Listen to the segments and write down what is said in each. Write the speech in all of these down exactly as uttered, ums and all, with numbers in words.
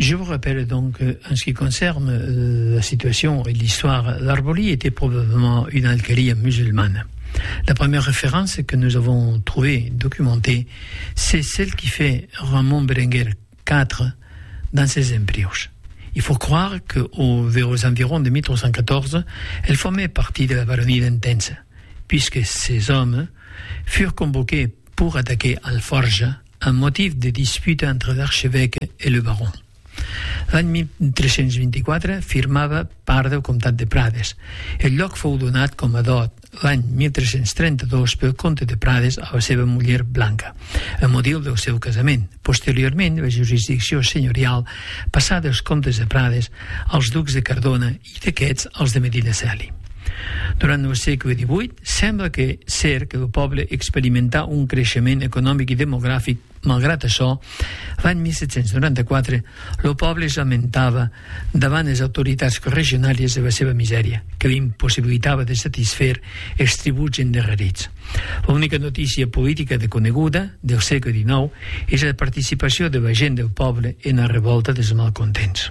Je vous rappelle donc, en ce qui concerne euh, la situation et l'histoire, l'Arboli était probablement une alcali musulmane. La première référence que nous avons trouvée, documentée, c'est celle qui fait Ramon Berenguer quatre dans ses Embrioches. Il faut croire qu'aux aux environs de mille trois cent quatorze, elle formait partie de la baronnie d'Entense, puisque ces hommes furent convoqués pour attaquer Alforja en motif de dispute entre l'archevêque et le baron. L'any mil tres-cents vint-i-quatre firmava part del comtat de Prades. El lloc fou donat com a dot l'any mil tres-cents trenta-dos pel comte de Prades a la seva muller Blanca, a motiu del seu casament. Posteriorment, la jurisdicció senyorial passà dels comtes de Prades als ducs de Cardona i d'aquests als de Medinaceli. Durant el segle divuit, sembla que ser que el poble experimentà un creixement econòmic i demogràfic. Malgrat això, l'any mil set-cents noranta-quatre, el poble es lamentava davant les autoritats regionàries de la seva misèria, que l'impossibilitava de satisfer els tributs endarrerits. L'única notícia política de coneguda del segle dinou és la participació de la gent del poble en la revolta dels malcontents.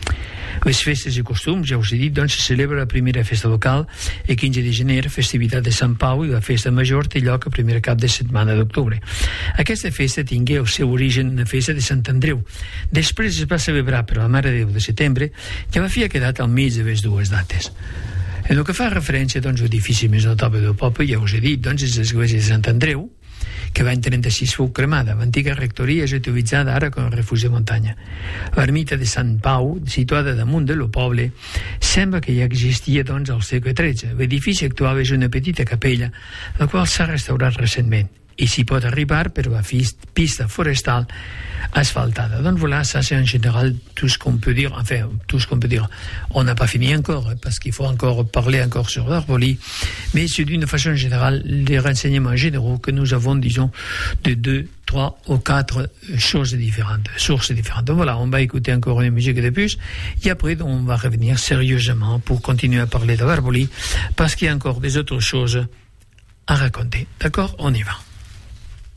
Les festes i costums, ja us he dit, doncs se celebra la primera festa local el quinze de gener, festivitat de Sant Pau, i la festa major té lloc el primer cap de setmana d'octubre. Aquesta festa tingué el seu origen en la festa de Sant Andreu. Després es va celebrar per la Mare de Déu de setembre, que va fi ha quedat al mig de les dues dates. En el que fa referència doncs, a l'edifici més notable del poble, ja us he dit, doncs, és l'església de Sant Andreu, que l'any trenta-sis fou cremada. L'antiga rectoria és utilitzada ara com a refugi de muntanya. L'ermita de Sant Pau, situada damunt del poble, sembla que ja existia doncs al segle tretze. L'edifici actual és una petita capella, la qual s'ha restaurat recentment, i s'hi pot arribar per la pista forestal asfaltada. Donc voilà, ça c'est en général tout ce qu'on peut dire. Enfin, tout ce qu'on peut dire. On n'a pas fini encore, parce qu'il faut encore parler encore sur l'Arboli, mais c'est d'une façon générale les renseignements généraux que nous avons, disons, de deux, trois ou quatre choses différentes, sources différentes. Donc voilà, on va écouter encore une musique de plus, et après on va revenir sérieusement pour continuer à parler de l'Arboli, parce qu'il y a encore des autres choses à raconter. D'accord? On y va.